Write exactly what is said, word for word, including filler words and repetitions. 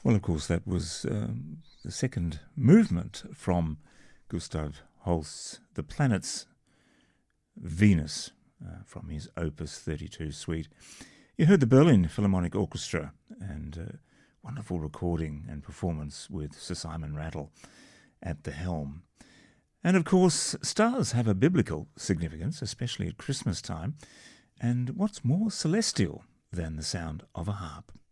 Well, of course, that was um, the second movement from Gustav Holst's The Planets Venus, uh, from his Opus thirty-two suite. You heard the Berlin Philharmonic Orchestra and uh, wonderful recording and performance with Sir Simon Rattle at the helm. And of course, stars have a biblical significance, especially at Christmas time. And what's more celestial than the sound of a harp?